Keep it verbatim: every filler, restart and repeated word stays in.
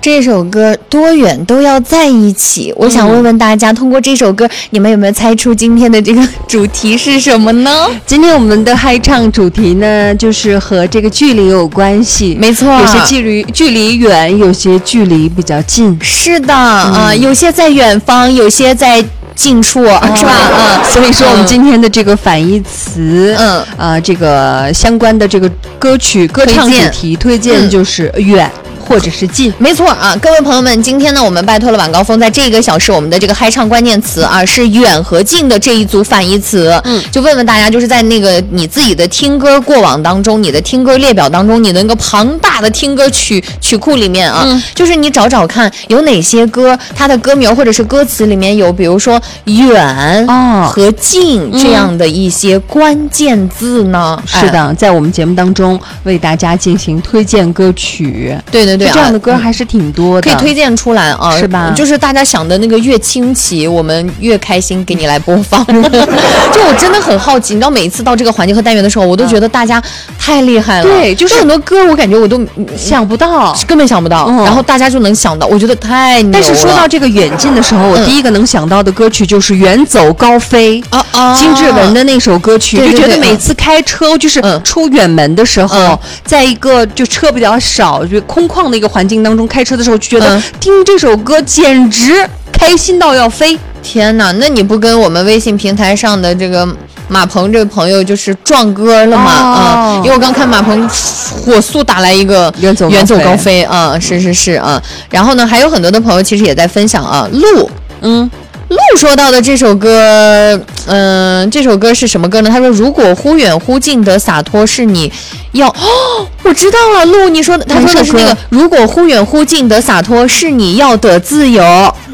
这首歌多远都要在一起。我想问问大家，通过这首歌，你们有没有猜出今天的这个主题是什么呢？ 今天我们的嗨唱主题呢，就是和这个距离有关系。 没错， 有些距离距离远，有些距离比较近。 是的，啊、嗯呃，有些在远方，有些在近处，哦、是吧？嗯， 所以说我们今天的这个反义词， 嗯， 啊、呃，这个相关的这个歌曲歌唱主题推荐就是远。嗯或者是近， 没错啊，各位朋友们，今天呢，我们拜托了晚高峰，在这一个小时，我们的这个嗨唱关键词啊，是远和近的这一组反义词。嗯，就问问大家，就是在那个你自己的听歌过往当中，你的听歌列表当中，你的那个庞大的听歌曲曲库里面啊，嗯、就是你找找看，有哪些歌，它的歌名或者是歌词里面有，比如说远和近这样的一些关键字呢？ 嗯、是的，哎、在我们节目当中为大家进行推荐歌曲。 对对对。对啊、 这样的歌还是挺多的， 可以推荐出来啊， 是吧？ 就是大家想的那个越清奇，我们越开心给你来播放。就我真的很好奇，你知道每一次到这个环节和单元的时候，我都觉得大家太厉害了。 对，就是很多歌我感觉我都想不到， 根本想不到，嗯、然后大家就能想到，我觉得太牛了。 但是说到这个远近的时候，我第一个能想到的歌曲就是《远走高飞》啊啊，金志文的那首歌曲， 对对对， 就觉得每次开车就是出远门的时候，嗯、在一个就车比较少、就空旷的一个环境当中开车的时候，就觉得、嗯、听这首歌简直开心到要飞。 天哪，那你不跟我们微信平台上的这个马鹏这个朋友就是撞歌了吗？啊、哦嗯，因为我刚看马鹏火速打来一个远走远走高飞啊，是是是啊。然后呢，还有很多的朋友其实也在分享啊，路，嗯。陆说到的这首歌，嗯、呃，这首歌是什么歌呢？他说：“如果忽远忽近的洒脱是你要……哦，我知道了，陆，你说的，他说的是那个‘如果忽远忽近的洒脱是你要的自由’。”